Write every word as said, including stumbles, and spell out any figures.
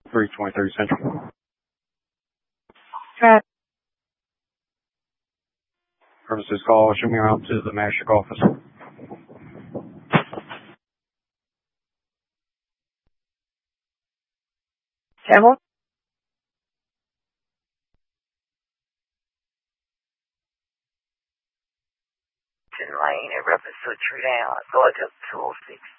three twenty-three Central. Right. Purposes call, show me around to the Magic office. Several? Lane at reference to a tree down, so it's up two oh six.